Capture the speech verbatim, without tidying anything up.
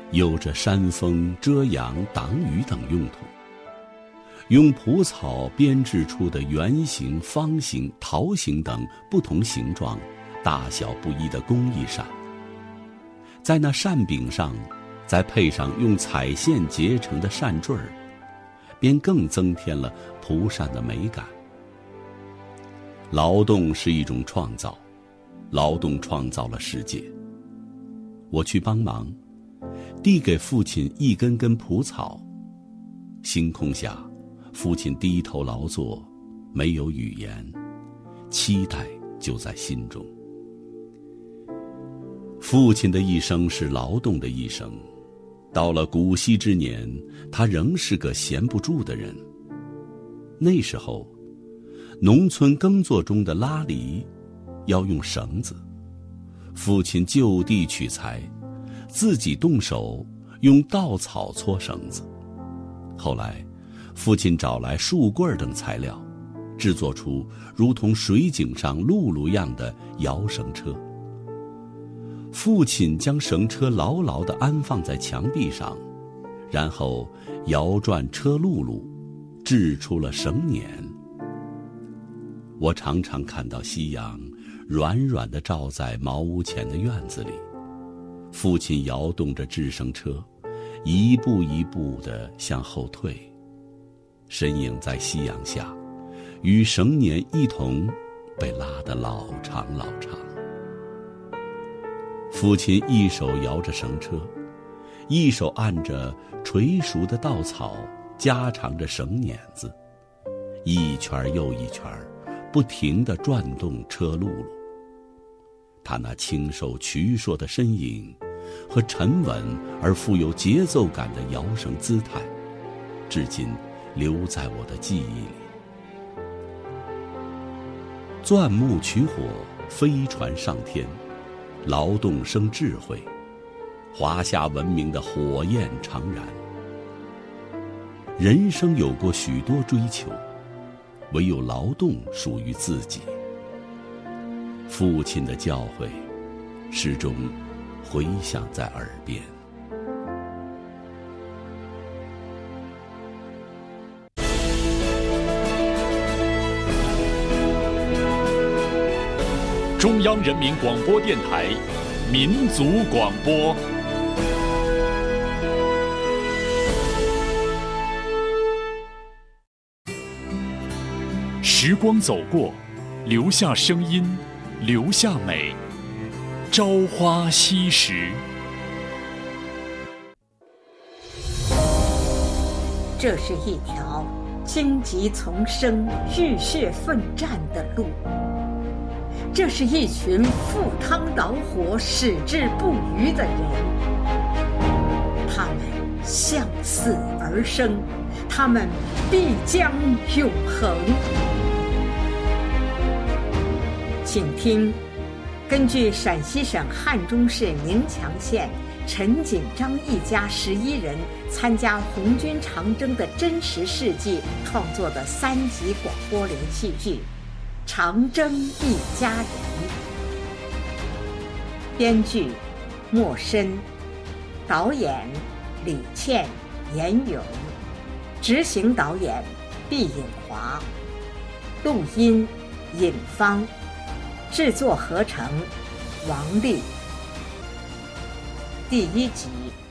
有着扇风、遮阳、挡雨等用途。用蒲草编制出的圆形、方形、桃形等不同形状、大小不一的工艺扇，在那扇柄上再配上用彩线结成的扇坠儿，便更增添了蒲扇的美感。劳动是一种创造，劳动创造了世界。我去帮忙，递给父亲一根根蒲草。星空下，父亲低头劳作，没有语言，期待就在心中。父亲的一生是劳动的一生，到了古稀之年，他仍是个闲不住的人。那时候，农村耕作中的拉犁要用绳子，父亲就地取材，自己动手用稻草搓绳子。后来，父亲找来树棍等材料，制作出如同水井上辘轳样的摇绳车。父亲将绳车牢牢地安放在墙壁上，然后摇转车辘轳，制出了绳辇。我常常看到夕阳软软地照在茅屋前的院子里，父亲摇动着制绳车，一步一步地向后退，身影在夕阳下，与绳辇一同被拉得老长老长。父亲一手摇着绳车，一手按着垂熟的稻草，加长着绳辇子，一圈又一圈，不停地转动车辘轳。他那清瘦矍铄的身影和沉稳而富有节奏感的摇绳姿态，至今留在我的记忆里。钻木取火，飞船上天，劳动生智慧，华夏文明的火焰长燃。人生有过许多追求，唯有劳动属于自己。父亲的教诲始终回响在耳边。 中央人民广播电台民族广播。时光走过，留下声音，留下美。朝花夕拾。 这是一条荆棘丛生、浴血奋战的路。这是一群赴汤蹈火、矢志不渝的人。他们向死而生，他们必将永恒。请听，根据陕西省汉中市宁强县陈锦章一家十一人参加红军长征的真实事迹创作的三集广播连续剧《长征一家人》。编剧莫深，导演李倩、严勇，执行导演毕颖华，录音尹芳，制作合成王丽。第一集。